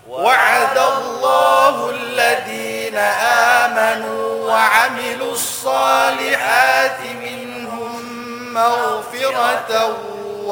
وعد الله الذين آمنوا وعملوا الصالحات منهم مغفرة